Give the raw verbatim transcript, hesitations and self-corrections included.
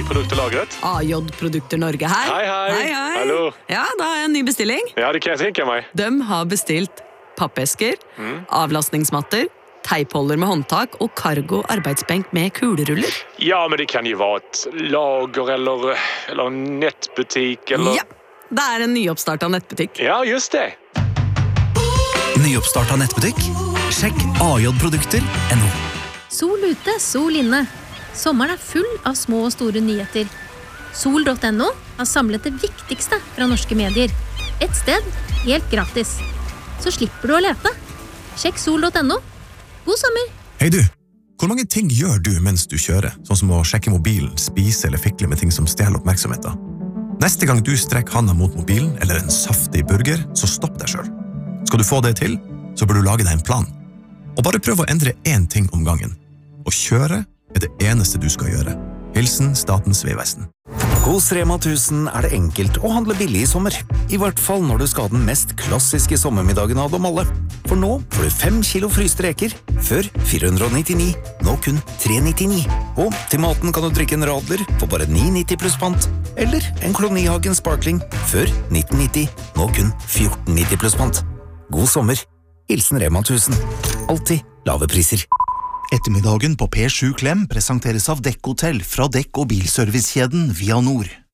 produkter lagret. A J Produkter Norge her. Hei, hei. Hei, hei. Hallo. Ja, da har jeg en ny bestilling. Ja, det kan jeg tenke meg. De har bestilt pappesker, Mm. avlastningsmatter, teipholder med håndtak og cargo arbeidsbenk med kuleruller. Ja, men det kan jo være et lager eller, eller en nettbutikk eller... Ja, det er en nyoppstartet nettbutikk. Ja, just det. Nyoppstartet nettbutikk? Sjekk a j produkter punktum no. Sol ute, sol inne. Sommeren er full av små og store nyheter. sol punktum no har samlet det viktigste fra norske medier. Et sted, helt gratis. Så slipper du å lete. Sjekk sol punktum no. God sommer! Hei du, hvor mange ting gjør du mens du kjører, sånn som å sjekke mobilen, spise eller fikle med ting som stjeler oppmerksomheten? Neste gang du strekker handa mot mobilen eller en saftig burger, så stopp deg selv. Skal du få det til, så bør du lage deg en plan. Og bare prøv å endre én ting om gangen. Å kjøre er det eneste du skal gjøre. Hilsen Statens vegvesen. Hos Rema tusen er det enkelt å handle billig i sommer. I hvert fall når du skal ha den mest klassiske sommermiddagen av dem alle. For nå får du fem kilo fryste reker, før fire hundre nittini, nå kun tre hundre nittini. Og til maten kan du drikke en radler for bare ni nitti pluss pant. Eller en Klonihagen Sparkling, før nitten nitti, nå kun fjorten nitti pluss pant. God sommer. Hilsen Rema tusen. Alltid lave priser. Ettermiddagen på P sju Klem presenteres av Dekk Hotell fra Dekk- og bilservicekjeden Via Nord.